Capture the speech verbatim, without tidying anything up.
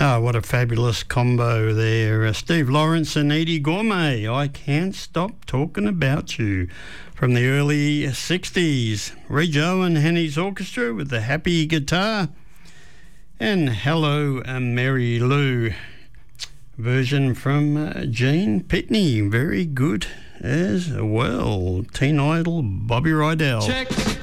Oh, what a fabulous combo there. Uh, Steve Lawrence and Edie Gourmet, I Can't Stop Talking About You, from the early sixties. Reg Owen, Henny's Orchestra with the happy guitar. And Hello, uh, Mary Lou, version from uh, Gene Pitney. Very good as well. Teen Idol, Bobby Rydell. Check.